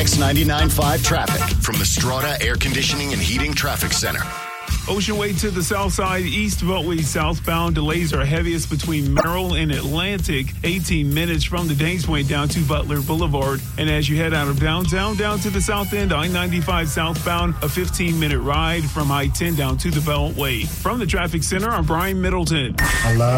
X99.5 traffic from the Strata Air Conditioning and Heating Traffic Center. Ocean Way to the south side, East Beltway southbound. Delays are heaviest between Merrill and Atlantic. 18 minutes from the Danes Point down to Butler Boulevard. And as you head out of downtown down to the south end, I-95 southbound, a 15-minute ride from I-10 down to the Beltway. From the traffic center, I'm Brian Middleton.